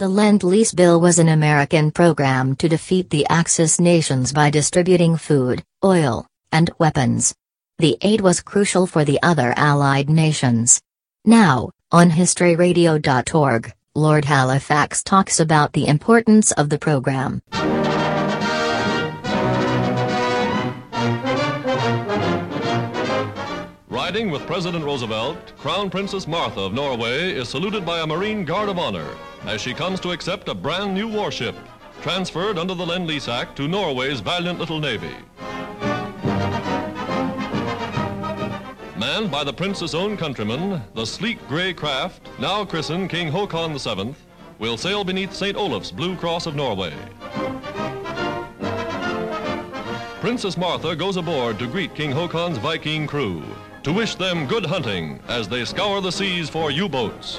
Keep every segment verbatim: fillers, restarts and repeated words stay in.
The Lend-Lease Bill was an American program to defeat the Axis nations by distributing food, oil, and weapons. The aid was crucial for the other Allied nations. Now, on history radio dot org, Lord Halifax talks about the importance of the program. Riding with President Roosevelt, Crown Princess Martha of Norway is saluted by a Marine Guard of Honor as she comes to accept a brand new warship, transferred under the Lend-Lease Act to Norway's valiant little navy. Manned by the Prince's own countrymen, the sleek gray craft, now christened King Haakon the seventh, will sail beneath Saint Olaf's Blue Cross of Norway. Princess Martha goes aboard to greet King Haakon's Viking crew, to wish them good hunting as they scour the seas for U-boats.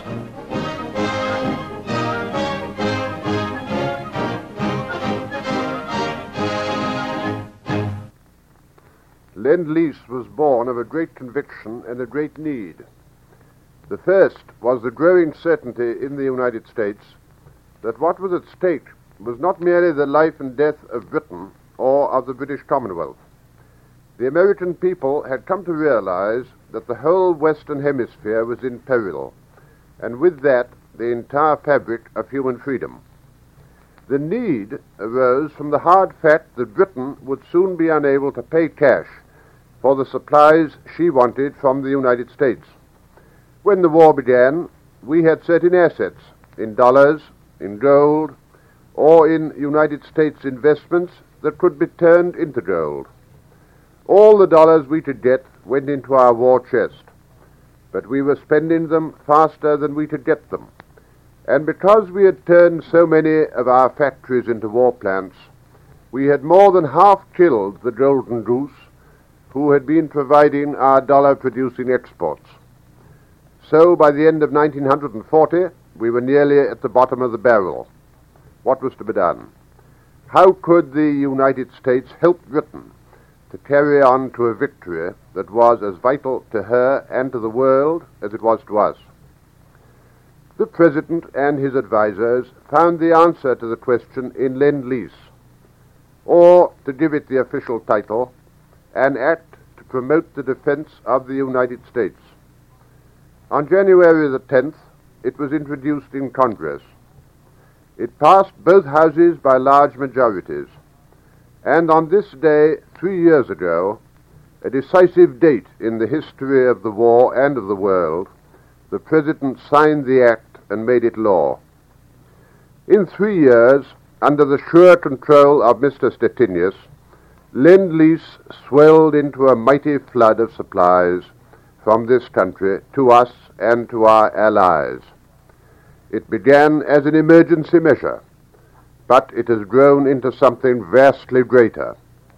Lend-Lease was born of a great conviction and a great need. The first was the growing certainty in the United States that what was at stake was not merely the life and death of Britain or of the British Commonwealth. The American people had come to realize that the whole Western Hemisphere was in peril, and with that, the entire fabric of human freedom. The need arose from the hard fact that Britain would soon be unable to pay cash for the supplies she wanted from the United States. When the war began, we had certain assets in dollars, in gold, or in United States investments that could be turned into gold. All the dollars we could get went into our war chest, but we were spending them faster than we could get them. And because we had turned so many of our factories into war plants, we had more than half killed the golden goose who had been providing our dollar-producing exports. So by the end of nineteen forty, we were nearly at the bottom of the barrel. What was to be done? How could the United States help Britain to carry on to a victory that was as vital to her and to the world as it was to us? The President and his advisers found the answer to the question in Lend-Lease, or, to give it the official title, an act to promote the defense of the United States. On January the tenth, it was introduced in Congress. It passed both houses by large majorities, and on this day, three years ago, a decisive date in the history of the war and of the world, the President signed the act and made it law. In three years, under the sure control of Mister Stettinius, Lend-Lease swelled into a mighty flood of supplies from this country to us and to our allies. It began as an emergency measure, but it has grown into something vastly greater.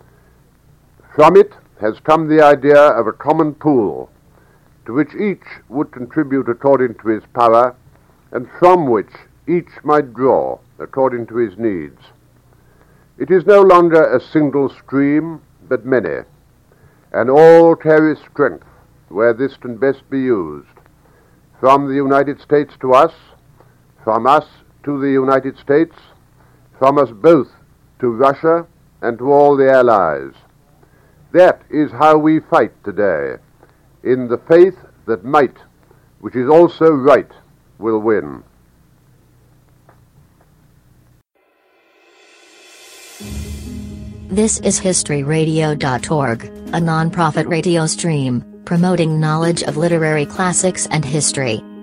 From it has come the idea of a common pool, to which each would contribute according to his power, and from which each might draw according to his needs. It is no longer a single stream, but many, and all carry strength where this can best be used, from the United States to us, from us to the United States, from us both to Russia and to all the Allies. That is how we fight today, in the faith that might, which is also right, will win. This is history radio dot org, a non-profit radio stream, promoting knowledge of literary classics and history.